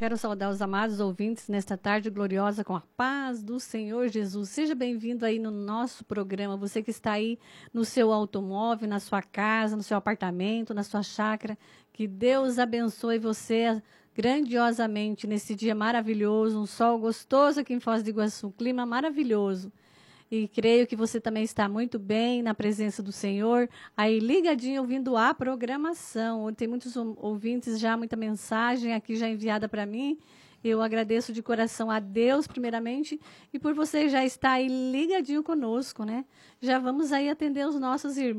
Quero saudar os amados ouvintes nesta tarde gloriosa com a paz do Senhor Jesus. Seja bem-vindo aí no nosso programa. Você que está aí no seu automóvel, na sua casa, no seu apartamento, na sua chácara. Que Deus abençoe você grandiosamente nesse dia maravilhoso. Um sol gostoso aqui em Foz do Iguaçu. Um clima maravilhoso. E creio que você também está muito bem na presença do Senhor, aí ligadinho ouvindo a programação. Tem muitos ouvintes já, muita mensagem aqui já enviada para mim. Eu agradeço de coração a Deus, primeiramente, e por você já estar aí ligadinho conosco, né? Já vamos aí atender os nossos irmãos.